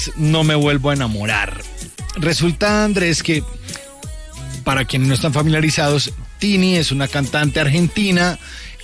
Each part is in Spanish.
No me vuelvo a enamorar. Resulta, Andrés, que para quienes no están familiarizados, Tini es una cantante argentina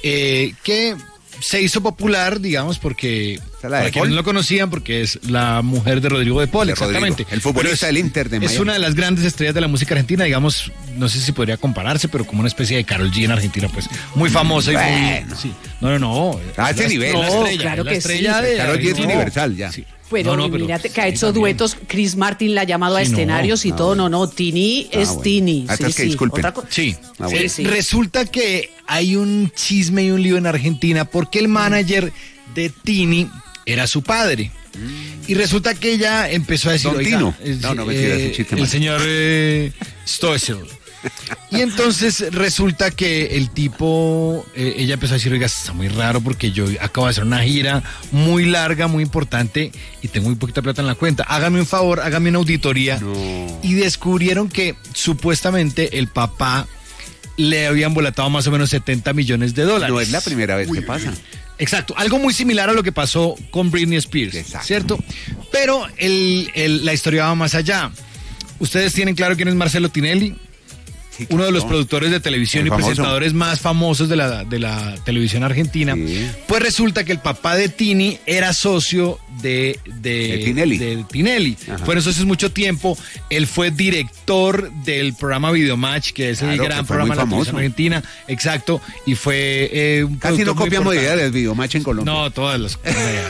que se hizo popular, digamos, porque para quienes no lo conocían, porque es la mujer de Rodrigo de Paul, exactamente. Rodrigo, el futbolista del Inter de Miami. Es una de las grandes estrellas de la música argentina, digamos, no sé si podría compararse, pero como una especie de Karol G en Argentina, pues muy famosa y muy... Sí. No. A ese nivel. No, estrella, claro que estrella sí. de Karol G es universal ya. Sí. Pero mírate que ha hecho duetos, Chris Martin la ha llamado a escenarios y todo, no, Tini es bueno. Tini. Hasta que disculpen. Sí. Bueno. Sí. Resulta que hay un chisme y un lío en Argentina porque el manager de Tini era su padre. Y resulta que ella empezó a decir, Don Tino. No, mentira, es un chiste el malo. señor Stoessel. Y entonces resulta que el tipo, ella empezó a decir, oiga, está muy raro porque yo acabo de hacer una gira muy larga, muy importante y tengo muy poquita plata en la cuenta. Hágame un favor, hágame una auditoría. No. Y descubrieron que supuestamente el papá le habían volatado más o menos $70 millones. No es la primera vez que pasa. Exacto, algo muy similar a lo que pasó con Britney Spears, Exacto. ¿cierto? Pero la historia va más allá. ¿Ustedes tienen claro quién es Marcelo Tinelli? Sí, Uno de los claro. productores de televisión Muy y famoso. presentadores más famosos de la televisión argentina. Sí. Pues resulta que el papá de Tini era socio de Tinelli. de Tinelli. Ajá. Fueron socios mucho tiempo. Él fue director del programa Videomatch, que es el Claro, gran que fue programa muy de la televisión famoso. argentina. Exacto. Y fue un Casi no productor muy copiamos importante. ideas del Videomatch en Colombia. No, todas las.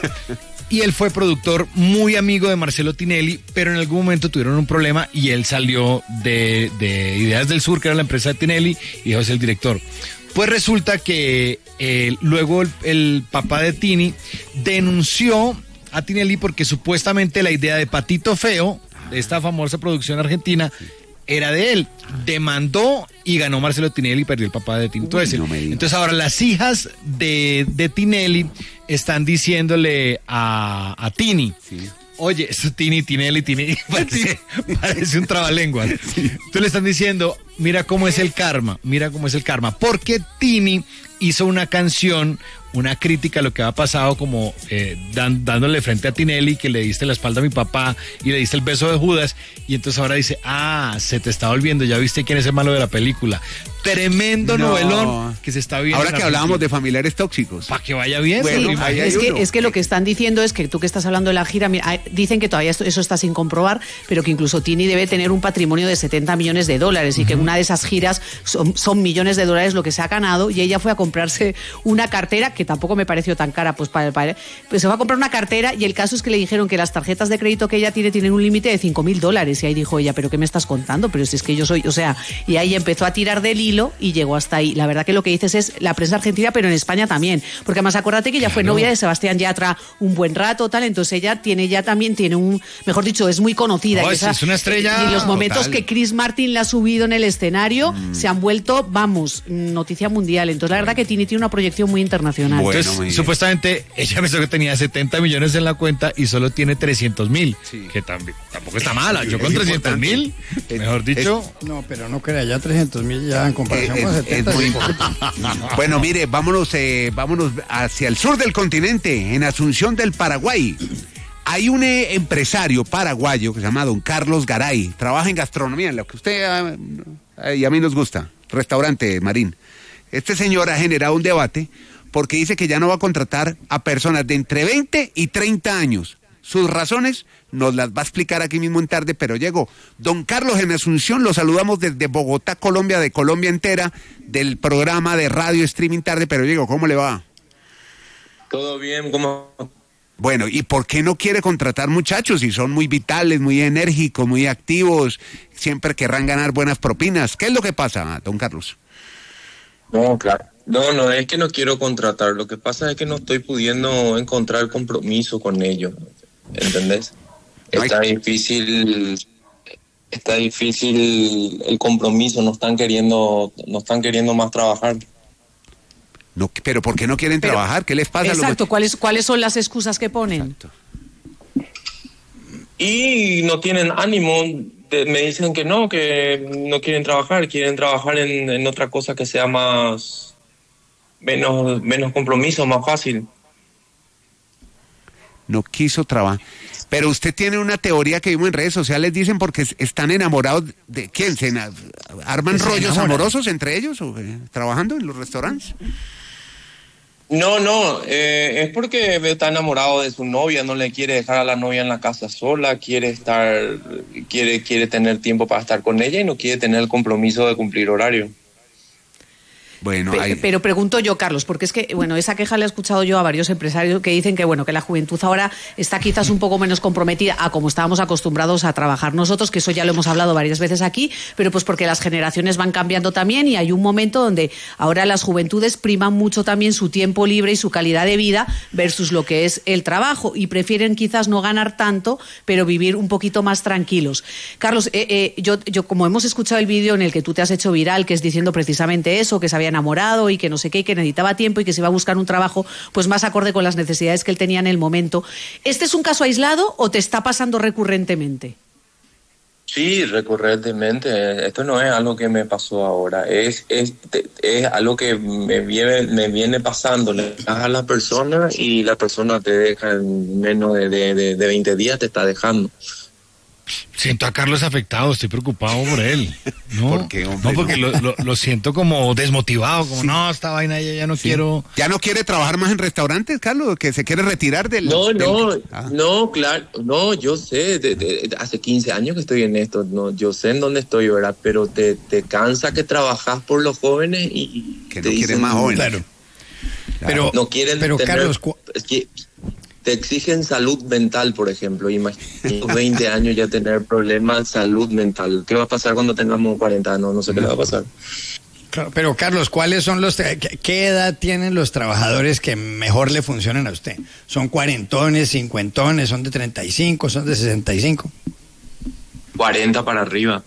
Y él fue productor muy amigo de Marcelo Tinelli, pero en algún momento tuvieron un problema y él salió de Ideas del Sur, que era la empresa de Tinelli, y dejó de ser el director. Pues resulta que luego el papá de Tini denunció a Tinelli porque supuestamente la idea de Patito Feo, de esta famosa producción argentina, era de él. Demandó y ganó Marcelo Tinelli y perdió el papá de Tini. no me digas. Entonces ahora las hijas de Tinelli están diciéndole a Tini, oye, eso Tinelli, parece un trabalenguas. Entonces le están diciendo, mira cómo es el karma, porque Tini hizo una canción, una crítica a lo que ha pasado, como dándole frente a Tinelli, que le diste la espalda a mi papá y le diste el beso de Judas, y entonces ahora dice, se te está volviendo, ya viste quién es el malo de la película. Tremendo No. novelón que se está viendo. Ahora que hablábamos de familiares tóxicos. Para que vaya bien. Bueno, Sí, ahí hay uno. es que lo que están diciendo es que tú que estás hablando de la gira, mira, dicen que todavía eso está sin comprobar, pero que incluso Tini debe tener un patrimonio de $70 millones y que en una de esas giras son millones de dólares lo que se ha ganado, y ella fue a comprarse una cartera que tampoco me pareció tan cara, pues se fue a comprar una cartera, y el caso es que le dijeron que las tarjetas de crédito que ella tiene tienen un límite de $5.000, y ahí dijo ella, pero ¿qué me estás contando? Pero si es que yo soy, y ahí empezó a tirar del hilo y llegó hasta ahí. La verdad que lo que dices es la prensa argentina, pero en España también, porque además acuérdate que ella fue novia de Sebastián Yatra un buen rato, tal, entonces ella también tiene mejor dicho, es muy conocida. No, y es una estrella y los momentos total. que Chris Martin la ha subido en el escenario se han vuelto, noticia mundial. Entonces la verdad que Tini tiene una proyección muy internacional. Bueno, Entonces, muy bien. supuestamente, ella pensó que tenía 70 millones en la cuenta y solo tiene 300.000. Sí. Que tampoco está mala. Yo Es con 300.000, importante. mejor dicho. No, pero no crea, ya 300.000 ya en comparación con Es 70. muy sí. Bueno, mire, vámonos hacia el sur del continente, en Asunción del Paraguay. Hay un empresario paraguayo que se llama don Carlos Garay, trabaja en gastronomía, en lo que usted y a mí nos gusta, restaurante Marín. Este señor ha generado un debate porque dice que ya no va a contratar a personas de entre 20 y 30 años. Sus razones nos las va a explicar aquí mismo en Tarde, pero llegó. Don Carlos en Asunción, lo saludamos desde Bogotá, Colombia, de Colombia entera, del programa de radio streaming Tarde, pero llegó. ¿Cómo le va? Todo bien, ¿cómo? Bueno, ¿y por qué no quiere contratar muchachos si son muy vitales, muy enérgicos, muy activos, siempre querrán ganar buenas propinas? ¿Qué es lo que pasa, don Carlos? No, claro. No es que no quiero contratar. Lo que pasa es que no estoy pudiendo encontrar compromiso con ellos. ¿Entendés? No hay- Está difícil el compromiso. No están queriendo más trabajar. No, pero ¿por qué no quieren trabajar? ¿Qué les pasa? Exacto, ¿cuáles son las excusas que ponen? Exacto. Y no tienen ánimo. Me dicen que no quieren trabajar en otra cosa que sea menos compromiso, más fácil. No quiso trabajar. Pero usted tiene una teoría que vimos en redes sociales, dicen porque están enamorados de quién, arman rollos amorosos entre ellos o trabajando en los restaurantes. No, es porque está enamorado de su novia, no le quiere dejar a la novia en la casa sola, quiere tener tiempo para estar con ella y no quiere tener el compromiso de cumplir horario. Bueno, pero pregunto yo, Carlos, porque es que, bueno, esa queja la he escuchado yo a varios empresarios que dicen que, bueno, que la juventud ahora está quizás un poco menos comprometida a como estábamos acostumbrados a trabajar nosotros, que eso ya lo hemos hablado varias veces aquí, pero pues porque las generaciones van cambiando también y hay un momento donde ahora las juventudes priman mucho también su tiempo libre y su calidad de vida versus lo que es el trabajo y prefieren quizás no ganar tanto, pero vivir un poquito más tranquilos. Carlos, yo como hemos escuchado el vídeo en el que tú te has hecho viral, que es diciendo precisamente eso, que se había enamorado y que no sé qué, y que necesitaba tiempo y que se iba a buscar un trabajo pues más acorde con las necesidades que él tenía en el momento. ¿Este es un caso aislado o te está pasando recurrentemente? Sí, recurrentemente. Esto no es algo que me pasó ahora, es algo que me viene pasando. Le das a la persona y la persona te deja en menos de 20 días, te está dejando. Siento a Carlos afectado, estoy preocupado por él. No, ¿por qué, hombre? No, porque lo siento como desmotivado, como sí. No, esta vaina ya no quiero. ¿Ya no quiere trabajar más en restaurantes, Carlos? ¿Que se quiere retirar del...? No, claro, no, yo sé, hace 15 años que estoy en esto, no, yo sé en dónde estoy, ¿verdad? Pero te cansa que trabajas por los jóvenes y que no quieres más jóvenes. Claro. Claro. No quieren pero tener, Carlos, es que te exigen salud mental, por ejemplo. Imagínate 20 años ya tener problemas de salud mental. ¿Qué va a pasar cuando tengamos 40 años? No sé qué le va a pasar. Claro, pero Carlos, ¿cuáles son qué edad tienen los trabajadores que mejor le funcionan a usted? ¿Son cuarentones, cincuentones, son de 35, son de 65? 40 para arriba.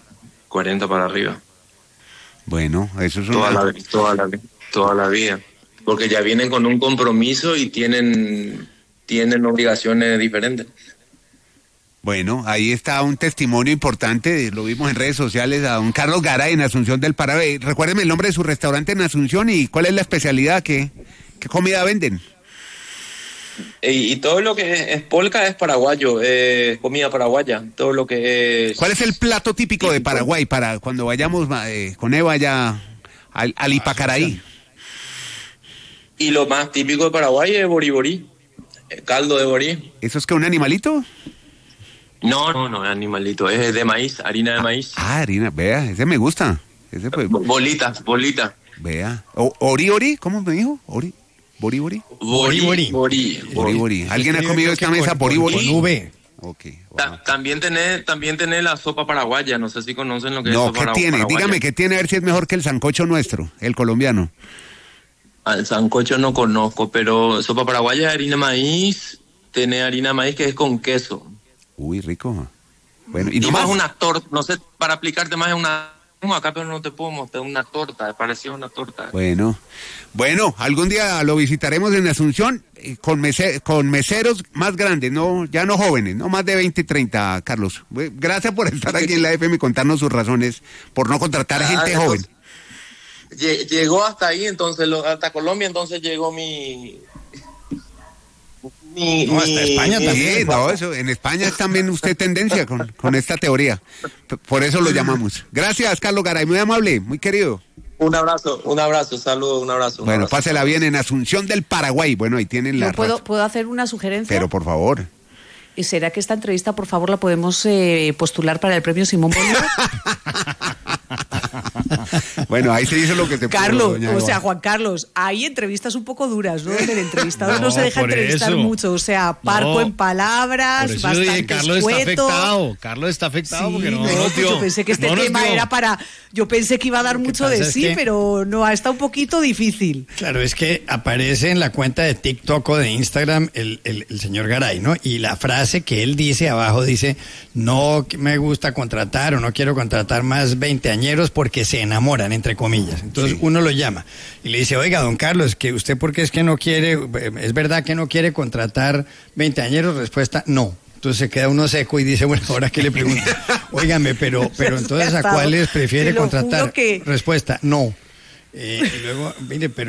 Bueno, eso es toda la vida. Porque ya vienen con un compromiso y tienen obligaciones diferentes. Bueno, ahí está un testimonio importante, lo vimos en redes sociales, a don Carlos Garay en Asunción del Paraguay. Recuérdeme el nombre de su restaurante en Asunción y cuál es la especialidad, qué comida venden. Y todo lo que es polca es paraguayo, comida paraguaya, todo lo que es... ¿Cuál es el plato típico de Paraguay para cuando vayamos con Eva ya al Ipacaraí? Y lo más típico de Paraguay es boriborí, caldo de borí. ¿Eso es que un animalito? No, es animalito, es de maíz, harina de maíz. Harina, vea, ese me gusta. Ese pues, bolita. Vea. Ori, ¿cómo me dijo? Bori. ¿Alguien ha comido esta mesa bori? Con V. Okay, wow. También tenés la sopa paraguaya, no sé si conocen lo que es sopa paraguaya. No, ¿qué tiene? Dígame, ¿qué tiene? A ver si es mejor que el sancocho nuestro, el colombiano. Al sancocho no conozco, pero sopa paraguaya es harina de maíz, tiene harina de maíz que es con queso. Uy, rico. Bueno, y más una torta, no sé, para aplicarte más es una... Acá pero no te puedo mostrar una torta, parecía una torta. Bueno, algún día lo visitaremos en Asunción con meseros más grandes, ya no jóvenes, no más de 20 y 30, Carlos. Gracias por estar aquí en la FM y contarnos sus razones por no contratar gente joven. Llegó hasta ahí, entonces, hasta Colombia, entonces llegó hasta España también. Eso, en España es también usted tendencia con esta teoría. Por eso lo llamamos. Gracias, Carlos Garay, muy amable, muy querido. Un abrazo, saludos, un abrazo. Bueno, pásela bien en Asunción del Paraguay. Bueno, ahí tienen la... ¿Puedo hacer una sugerencia? Pero por favor. ¿Y será que esta entrevista, por favor, la podemos postular para el premio Simón Bolívar? Bueno, ahí se hizo lo que se pudo. Carlos, Juan Carlos, hay entrevistas un poco duras, ¿no? El entrevistado no se deja entrevistar mucho, o sea, parco en palabras, bastante escueto. Carlos está afectado sí, porque yo pensé que este tema era yo pensé que iba a dar mucho de sí, pero no, está un poquito difícil. Claro, es que aparece en la cuenta de TikTok o de Instagram el señor Garay, ¿no? Y la frase que él dice abajo dice, no me gusta contratar o no quiero contratar más veinteañeros porque se enamoran, entre comillas. Entonces uno lo llama y le dice, oiga, don Carlos, que usted por qué es que no quiere, es verdad que no quiere contratar veinteañeros, respuesta, no. Entonces se queda uno seco y dice, bueno, ahora que le pregunto, óigame, pero entonces ¿a cuáles prefiere contratar? Respuesta, no. Y luego, mire,